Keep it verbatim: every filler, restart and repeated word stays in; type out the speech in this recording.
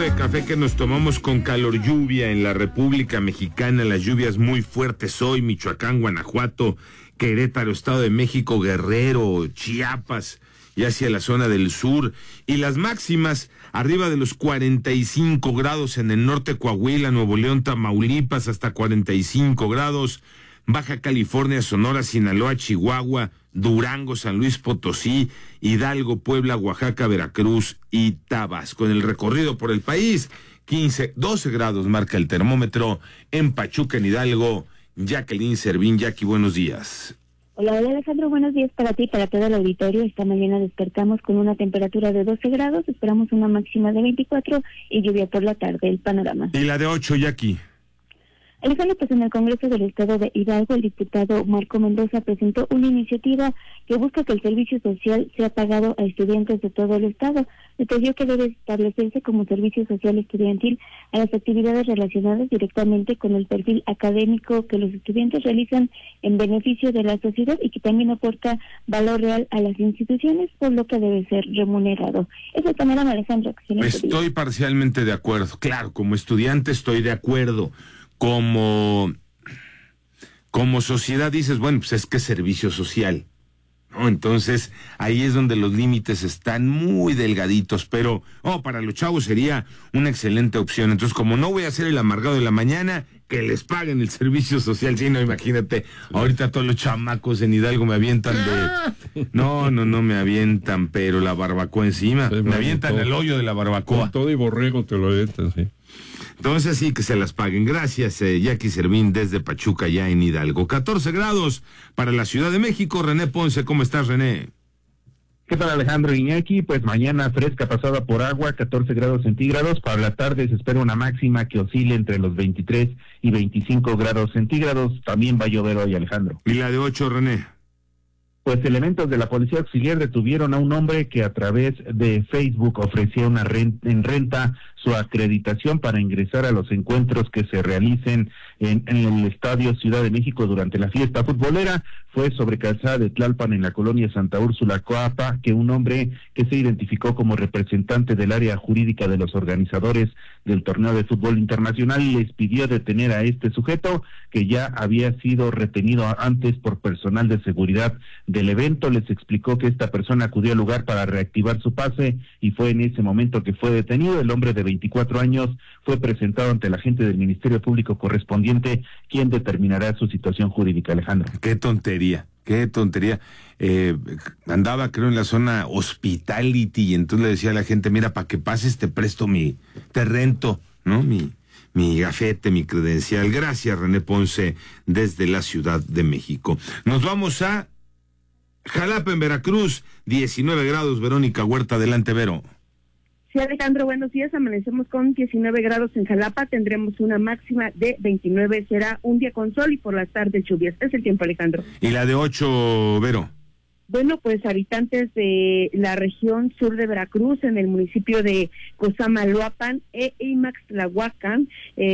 de café que nos tomamos con calor lluvia en la República Mexicana, las lluvias muy fuertes hoy, Michoacán, Guanajuato, Querétaro, Estado de México, Guerrero, Chiapas y hacia la zona del sur, y las máximas arriba de los cuarenta y cinco grados en el norte, Coahuila, Nuevo León, Tamaulipas, hasta cuarenta y cinco grados, Baja California, Sonora, Sinaloa, Chihuahua, Durango, San Luis Potosí, Hidalgo, Puebla, Oaxaca, Veracruz y Tabasco. En el recorrido por el país, quince, doce grados marca el termómetro en Pachuca, en Hidalgo. Jacqueline Servín. Jackie, buenos días. Hola, hola Alejandro, buenos días para ti y para todo el auditorio. Esta mañana despertamos con una temperatura de doce grados, esperamos una máxima de veinticuatro y lluvia por la tarde. El panorama. Y la de ocho, Jackie. Alejandro, pues en el Congreso del Estado de Hidalgo, el diputado Marco Mendoza presentó una iniciativa que busca que el servicio social sea pagado a estudiantes de todo el Estado. Detalló que debe establecerse como servicio social estudiantil a las actividades relacionadas directamente con el perfil académico que los estudiantes realizan en beneficio de la sociedad y que también aporta valor real a las instituciones, por lo que debe ser remunerado. Es el panorama, Alejandro. Estoy parcialmente de acuerdo. Claro, como estudiante estoy de acuerdo. Como, como sociedad dices, bueno, pues es que es servicio social, ¿no? Entonces, ahí es donde los límites están muy delgaditos, pero, oh, para los chavos sería una excelente opción. Entonces, como no voy a ser el amargado de la mañana, que les paguen el servicio social. Sí, no, imagínate, ahorita todos los chamacos en Hidalgo me avientan de... No, no, no me avientan, pero la barbacoa encima. Sí, me avientan el hoyo de la barbacoa. Con todo y borrego te lo avientan, sí. Entonces sí, que se las paguen. Gracias, eh, Jackie Servín, desde Pachuca, ya en Hidalgo. catorce grados para la Ciudad de México. René Ponce, ¿cómo estás, René? ¿Qué tal, Alejandro Iñaki? Pues mañana fresca pasada por agua, catorce grados centígrados. Para la tarde se espera una máxima que oscile entre los veintitrés y veinticinco grados centígrados. También va a llover hoy, Alejandro. ¿Y la de ocho, René? Pues elementos de la Policía Auxiliar detuvieron a un hombre que a través de Facebook ofrecía una renta, en renta su acreditación para ingresar a los encuentros que se realicen en, en el Estadio Ciudad de México durante la fiesta futbolera. Fue sobre Calzada de Tlalpan, en la colonia Santa Úrsula, Coapa, que un hombre que se identificó como representante del área jurídica de los organizadores del torneo de fútbol internacional les pidió detener a este sujeto, que ya había sido retenido antes por personal de seguridad del evento. Les explicó que esta persona acudió al lugar para reactivar su pase y fue en ese momento que fue detenido. El hombre de veinticuatro años fue presentado ante el agente del Ministerio Público correspondiente, quien determinará su situación jurídica, Alejandro. Qué tontería, qué tontería. Eh, andaba, creo, en la zona Hospitality y entonces le decía a la gente, mira, para que pases te presto mi, te rento, ¿no? Mi, mi gafete, mi credencial. Gracias, René Ponce, desde la Ciudad de México. Nos vamos a Jalapa, en Veracruz, diecinueve grados. Verónica Huerta, adelante, Vero. Sí, Alejandro, buenos días. Amanecemos con diecinueve grados en Jalapa, tendremos una máxima de veintinueve, será un día con sol y por las tardes lluvias. Es el tiempo, Alejandro. ¿Y la de ocho, Vero? Bueno, pues habitantes de la región sur de Veracruz, en el municipio de Cosamaloapan e Imaxtlahuacan, eh,